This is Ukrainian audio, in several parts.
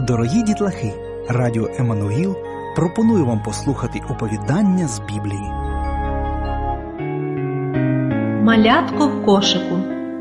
Дорогі дітлахи, Радіо Еммануїл пропонує вам послухати оповідання з Біблії. Малятко в кошику.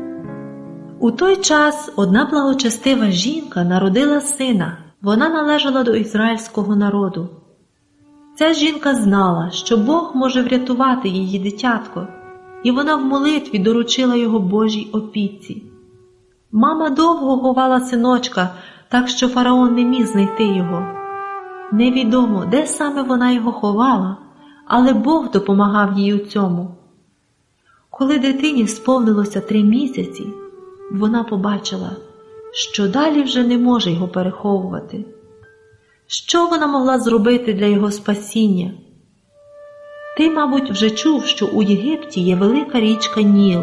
У той час одна благочестива жінка народила сина. Вона належала до ізраїльського народу. Ця жінка знала, що Бог може врятувати її дитятко, і вона в молитві доручила його Божій опіці. Мама довго ховала синочка, так що фараон не міг знайти його. Невідомо, де саме вона його ховала, але Бог допомагав їй у цьому. Коли дитині сповнилося 3 місяці, вона побачила, що далі вже не може його переховувати. Що вона могла зробити для його спасіння? Ти, мабуть, вже чув, що у Єгипті є велика річка Ніл.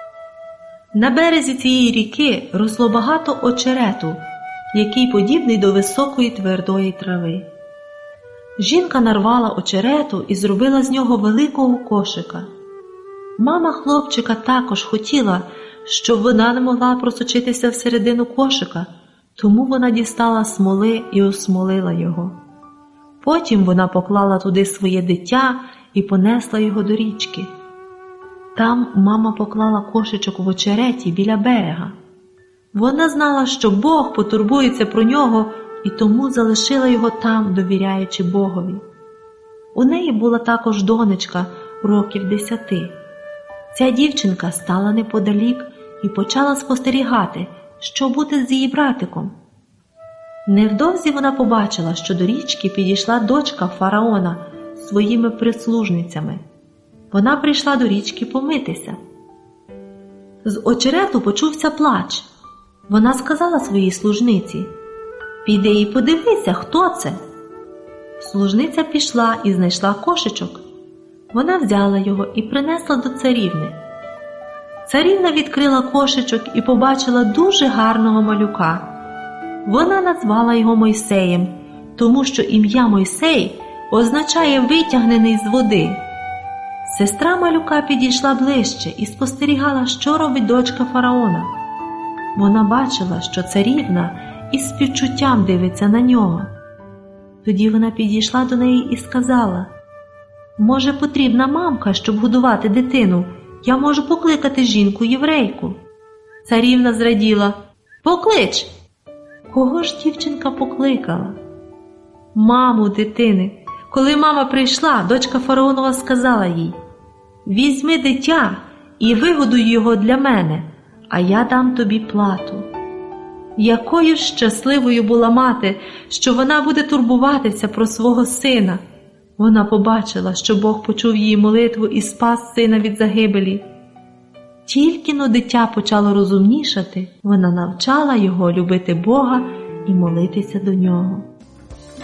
На березі цієї ріки росло багато очерету, який подібний до високої твердої трави. Жінка нарвала очерету і зробила з нього великого кошика. Мама хлопчика також хотіла, щоб вона не могла просочитися всередину кошика, тому вона дістала смоли і осмолила його. Потім вона поклала туди своє дитя і понесла його до річки. Там мама поклала кошичок в очереті біля берега. Вона знала, що Бог потурбується про нього, і тому залишила його там, довіряючи Богові. У неї була також донечка років 10. Ця дівчинка стала неподалік і почала спостерігати, що буде з її братиком. Невдовзі вона побачила, що до річки підійшла дочка фараона з своїми прислужницями. Вона прийшла до річки помитися. З очерету почувся плач. Вона сказала своїй служниці: «Піди і подивися, хто це». Служниця пішла і знайшла кошичок. Вона взяла його і принесла до царівни. Царівна відкрила кошичок і побачила дуже гарного малюка. Вона назвала його Мойсеєм, тому що ім'я Мойсей означає «витягнений з води». Сестра малюка підійшла ближче і спостерігала, що робить дочка фараона. Вона бачила, що царівна із співчуттям дивиться на нього. Тоді вона підійшла до неї і сказала: «Може, потрібна мамка, щоб годувати дитину? Я можу покликати жінку-єврейку». Царівна зраділа: «Поклич!» Кого ж дівчинка покликала? Маму дитини. Коли мама прийшла, дочка фараонова сказала їй: «Візьми дитя і вигодуй його для мене, а я дам тобі плату». Якою щасливою була мати, що вона буде турбуватися про свого сина. Вона побачила, що Бог почув її молитву і спас сина від загибелі. Тільки-но дитя почало розумнішати, вона навчала його любити Бога і молитися до нього.